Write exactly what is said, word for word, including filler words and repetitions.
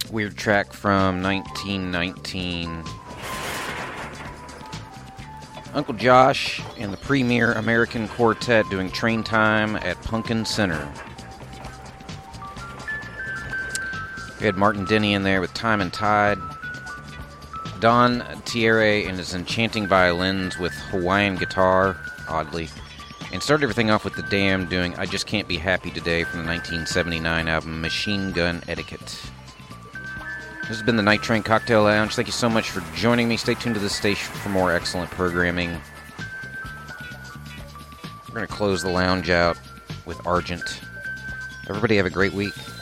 Weird track from nineteen nineteen. Uncle Josh and the Premier American Quartet doing Train Time at Punkin Center. We had Martin Denny in there with Time and Tide. Don Thierry and his enchanting violins with Hawaiian guitar, oddly. And started everything off with The Damned doing I Just Can't Be Happy Today from the nineteen seventy-nine album Machine Gun Etiquette. This has been the Night Train Cocktail Lounge. Thank you so much for joining me. Stay tuned to this station for more excellent programming. We're going to close the lounge out with Argent. Everybody have a great week.